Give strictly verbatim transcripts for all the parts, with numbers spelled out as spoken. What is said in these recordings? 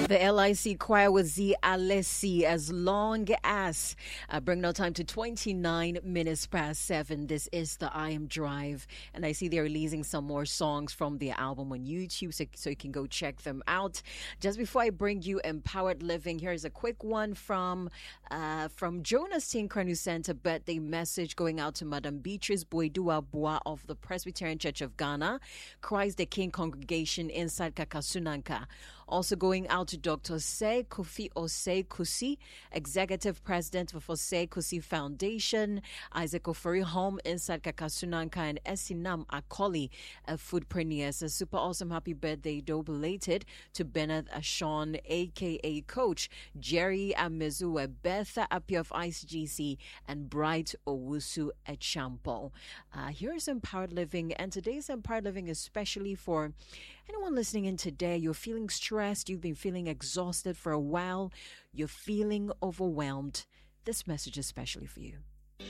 The L I C choir with Z Alessi, as long as uh, bring now time to twenty-nine minutes past seven. This is the I Am Drive, and I see they're releasing some more songs from the album on YouTube, so, so you can go check them out. Just before I bring you Empowered Living, here's a quick one from uh, from Jonas Tinkranu, who sent a birthday message going out to Madam Beatrice Boydua Boa of the Presbyterian Church of Ghana, Christ the King congregation inside Kakasunanka. Also going out to Doctor Se Kofi Osei Kusi, Executive President of Osei Kusi Foundation, Isaac Ofori Home inside Kakasunanka, and Esinam Akoli, a foodpreneur. A super awesome happy birthday, though belated, to Bernard Ashon, aka Coach, Jerry Amizu, Betha Apia of I C G C, and Bright Owusu Echampo. Uh, here's Empowered Living, and today's Empowered Living is especially for anyone listening in today. You're feeling stressed, you've been feeling exhausted for a while, you're feeling overwhelmed. This message is especially for you.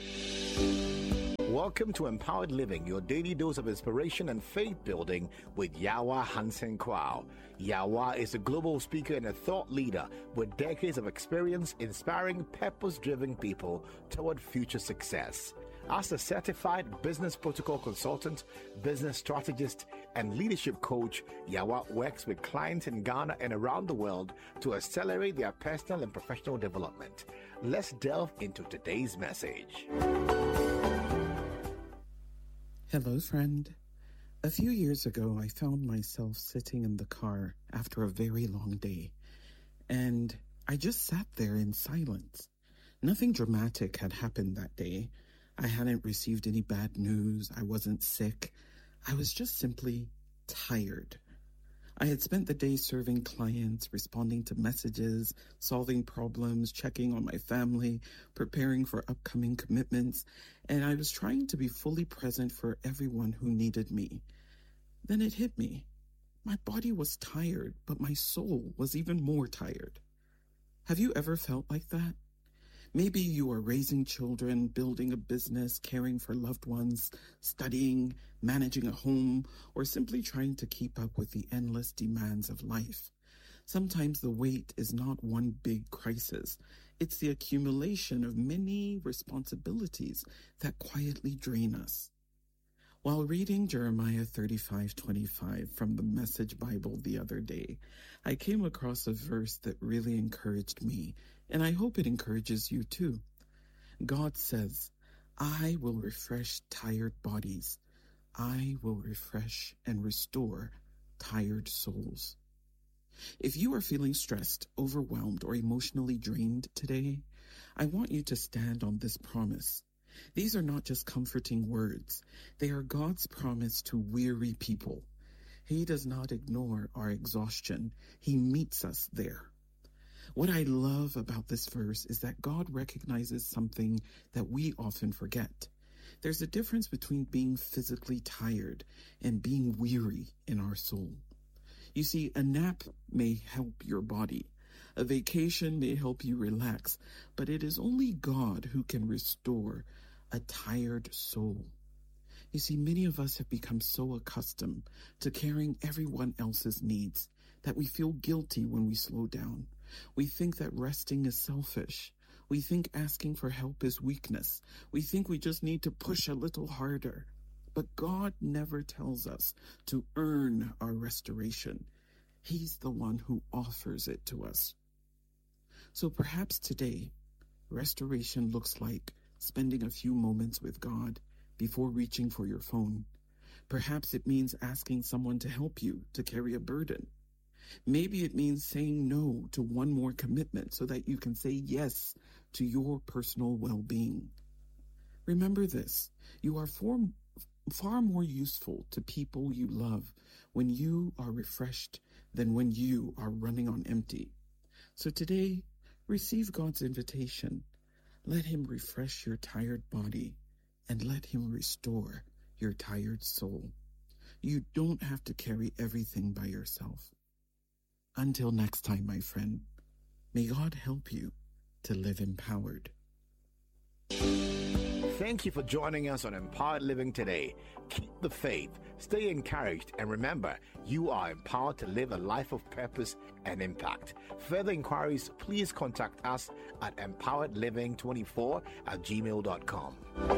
Welcome to Empowered Living, your daily dose of inspiration and faith building with Yawa Hansen Kwao. Yawa is a global speaker and a thought leader with decades of experience inspiring purpose-driven people toward future success. As a certified business protocol consultant, business strategist, and leadership coach, Yawa works with clients in Ghana and around the world to accelerate their personal and professional development. Let's delve into today's message. Hello, friend. A few years ago, I found myself sitting in the car after a very long day, and I just sat there in silence. Nothing dramatic had happened that day. I hadn't received any bad news. I wasn't sick. I was just simply tired. I had spent the day serving clients, responding to messages, solving problems, checking on my family, preparing for upcoming commitments, and I was trying to be fully present for everyone who needed me. Then it hit me. My body was tired, but my soul was even more tired. Have you ever felt like that? Maybe you are raising children, building a business, caring for loved ones, studying, managing a home, or simply trying to keep up with the endless demands of life. Sometimes the weight is not one big crisis. It's the accumulation of many responsibilities that quietly drain us. While reading Jeremiah thirty-five twenty-five from the Message Bible the other day, I came across a verse that really encouraged me, and I hope it encourages you too. God says, I will refresh tired bodies. I will refresh and restore tired souls. If you are feeling stressed, overwhelmed, or emotionally drained today, I want you to stand on this promise. These are not just comforting words. They are God's promise to weary people. He does not ignore our exhaustion. He meets us there. What I love about this verse is that God recognizes something that we often forget. There's a difference between being physically tired and being weary in our soul. You see, a nap may help your body. A vacation may help you relax, but it is only God who can restore a tired soul. You see, many of us have become so accustomed to carrying everyone else's needs that we feel guilty when we slow down. We think that resting is selfish. We think asking for help is weakness. We think we just need to push a little harder. But God never tells us to earn our restoration. He's the one who offers it to us. So perhaps today, restoration looks like spending a few moments with God before reaching for your phone. Perhaps it means asking someone to help you to carry a burden. Maybe it means saying no to one more commitment so that you can say yes to your personal well-being. Remember this, you are far, far more useful to people you love when you are refreshed than when you are running on empty. So today, receive God's invitation. Let Him refresh your tired body and let Him restore your tired soul. You don't have to carry everything by yourself. Until next time, my friend, may God help you to live empowered. Thank you for joining us on Empowered Living today. Keep the faith, stay encouraged, and remember, you are empowered to live a life of purpose and impact. Further inquiries, please contact us at empowered living twenty-four at gmail dot com.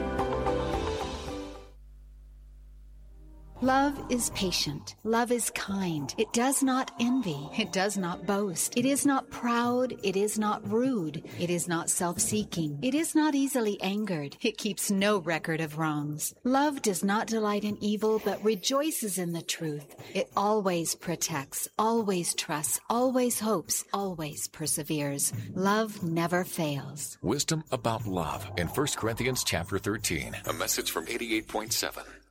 Love is patient. Love is kind. It does not envy. It does not boast. It is not proud. It is not rude. It is not self-seeking. It is not easily angered. It keeps no record of wrongs. Love does not delight in evil, but rejoices in the truth. It always protects, always trusts, always hopes, always perseveres. Love never fails. Wisdom about love in First Corinthians chapter thirteen. A message from eighty-eight point seven.